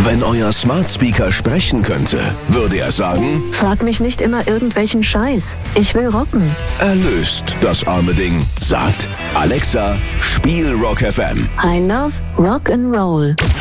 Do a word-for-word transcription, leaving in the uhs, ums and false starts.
Wenn euer Smart Speaker sprechen könnte, würde er sagen: Frag mich nicht immer irgendwelchen Scheiß. Ich will rocken. Erlöst das arme Ding. Sagt: Alexa, spiel Rock F M. I love Rock and Roll.